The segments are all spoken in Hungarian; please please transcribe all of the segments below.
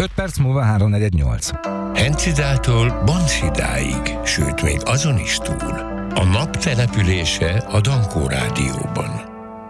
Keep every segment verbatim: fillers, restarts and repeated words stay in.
öt perc múlva három negyven nyolc. Hencidától Banszidáig, sőt még azon is túl. A nap települése a Dankó Rádióban.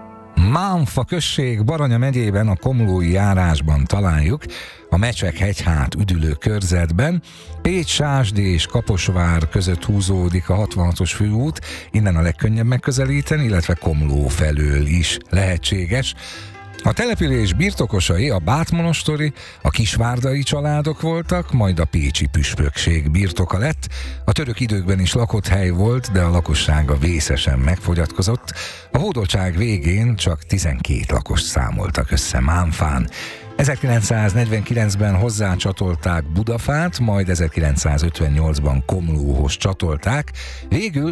Mánfa község Baranya megyében, a Komlói járásban találjuk, a Mecsek-hegyhát üdülő körzetben. Pécs, Sásd és Kaposvár között húzódik a hatvanhatos főút, innen a legkönnyebb megközelíteni, illetve Komló felől is lehetséges. A település birtokosai a bátmonostori, a kisvárdai családok voltak, majd a pécsi püspökség birtoka lett. A török időkben is lakott hely volt, de a lakossága vészesen megfogyatkozott. A hódoltság végén csak tizenkét lakost számoltak össze Mánfán. ezerkilencszáznegyvenkilencben hozzácsatolták Budafát, majd ezerkilencszázötvennyolcban Komlóhoz csatolták, végül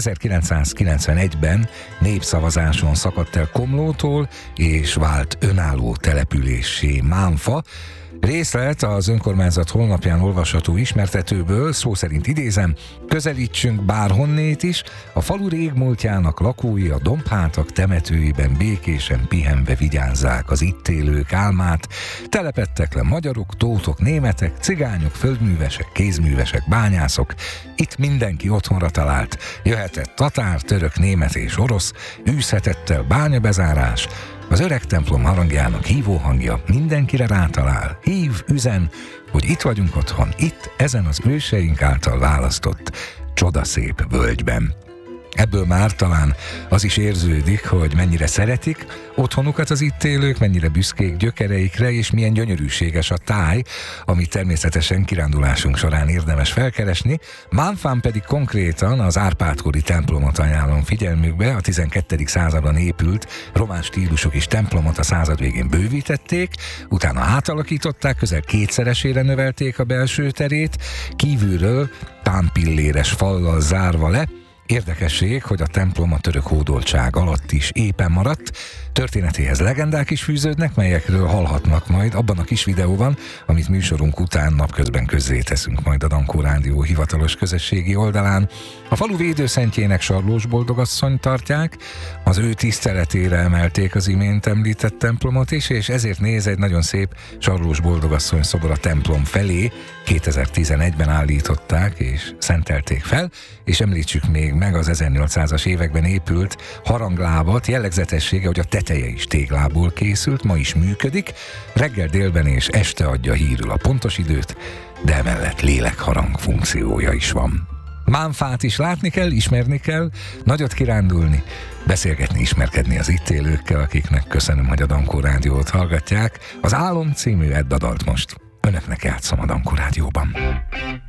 ezerkilencszázkilencvenegyben népszavazáson szakadt el Komlótól, és vált önálló településsé Mánfa. Részlet az önkormányzat honlapján olvasható ismertetőből, szó szerint idézem: közelítsünk bárhonnét is, a falu régmúltjának lakói a dombhátak temetőiben békésen pihenve vigyázzák az itt élők álmát. Telepedtek le magyarok, tótok, németek, cigányok, földművesek, kézművesek, bányászok. Itt mindenki otthonra talált. Jöhetett tatár, török, német és orosz, űzhetett el bányabezárás. Az öreg templom harangjának hívóhangja mindenkire rátalál. Hív, üzen, hogy itt vagyunk otthon, itt, ezen az őseink által választott csodaszép völgyben. Ebből már talán az is érződik, hogy mennyire szeretik otthonukat az itt élők, mennyire büszkék gyökereikre, és milyen gyönyörűséges a táj, amit természetesen kirándulásunk során érdemes felkeresni. Mánfán pedig konkrétan az Árpád-kori templomot ajánlom figyelmükbe. A tizenkettedik században épült román stílusú kis templomot a század végén bővítették, utána átalakították, közel kétszeresére növelték a belső terét, kívülről pámpilléres fallal zárva le. Érdekesség, hogy a templom a török hódoltság alatt is épen maradt. Történetéhez legendák is fűződnek, melyekről hallhatnak majd abban a kis videóban, amit műsorunk után napközben közzéteszünk majd a Dankó Rádió hivatalos közösségi oldalán. A falu védőszentjének Sarlós Boldogasszony tartják, az ő tiszteletére emelték az imént említett templomot is, és ezért néz egy nagyon szép Sarlós Boldogasszony szobor a templom felé. kétezer-tizenegyben állították és szentelték fel, és említsük még meg az ezernyolcszázas években épült haranglábat. Jellegzetessége, hogy a teteje is téglából készült, ma is működik, reggel, délben és este adja hírül a pontos időt, de emellett lélekharang funkciója is van. Mánfát is látni kell, ismerni kell, nagyot kirándulni, beszélgetni, ismerkedni az itt élőkkel, akiknek köszönöm, hogy a Dankó Rádiót hallgatják. Az Álom című Edda dalt most önöknek játszom a Dankó Rádióban.